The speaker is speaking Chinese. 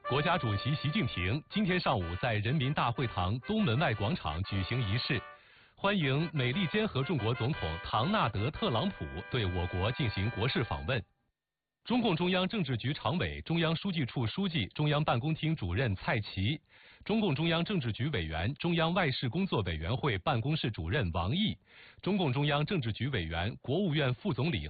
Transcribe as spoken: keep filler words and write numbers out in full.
国家主席习近平今天上午在人民大会堂东门外广场举行仪式，欢迎美利坚合众国总统唐纳德·特朗普对我国进行国事访问。中共中央政治局常委、中央书记处书记、中央办公厅主任蔡奇，中共中央政治局委员、中央外事工作委员会办公室主任王毅，中共中央政治局委员、国务院副总理